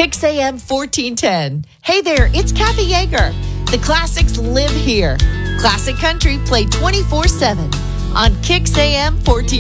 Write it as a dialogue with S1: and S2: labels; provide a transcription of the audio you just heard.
S1: Kicks AM 1410. Hey there, it's Kathy Yeager. The classics live here. Classic country played 24/7 on Kicks AM 1410.